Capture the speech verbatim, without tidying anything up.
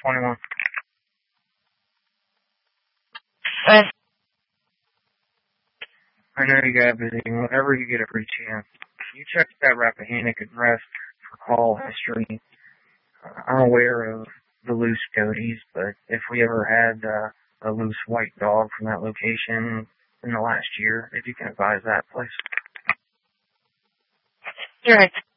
twenty-one. Uh, I know you got busy. Whenever you get a free chance, you check that Rappahannock address for call history. Uh, I'm aware of the loose coyotes, but if we ever had uh, a loose white dog from that location in the last year, if you can advise that, please. you're right.